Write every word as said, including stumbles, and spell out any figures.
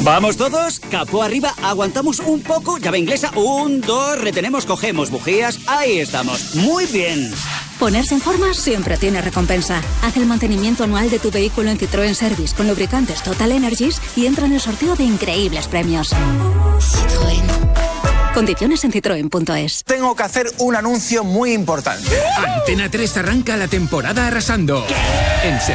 ¿Vamos todos? Capó arriba, aguantamos un poco, llave inglesa, un, dos, retenemos, cogemos bujías, ahí estamos, muy bien. Ponerse en forma siempre tiene recompensa. Haz el mantenimiento anual de tu vehículo en Citroën Service con lubricantes Total Energies y entra en el sorteo de increíbles premios. Citroën. Condiciones en citroen punto es. Tengo que hacer un anuncio muy importante. Antena tres arranca la temporada arrasando. En